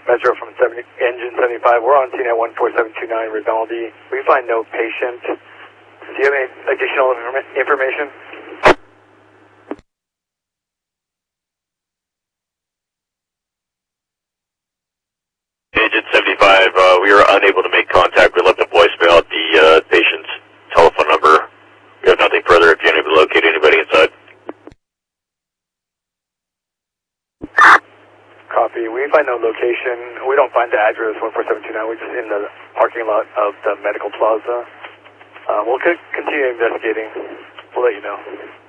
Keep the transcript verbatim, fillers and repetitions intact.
Metro from seventy, engine seventy-five. We're on T net one four seven two nine, Rivaldi. We find no patient. Do you have any additional inform- information? Agent seventy-five, uh, we are unable to make contact. We left a voicemail at the uh, patient's telephone number. We have nothing further if you're unable to locate anybody inside. Copy. We find no location. We don't find the address one four seven two nine. We're just in the parking lot of the medical plaza. Uh, we'll c- continue investigating. We'll let you know.